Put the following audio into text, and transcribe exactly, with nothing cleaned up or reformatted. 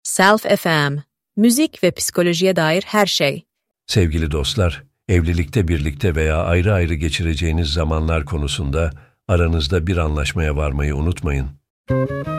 Self F M, müzik ve psikolojiye dair her şey. Sevgili dostlar, evlilikte birlikte veya ayrı ayrı geçireceğiniz zamanlar konusunda aranızda bir anlaşmaya varmayı unutmayın.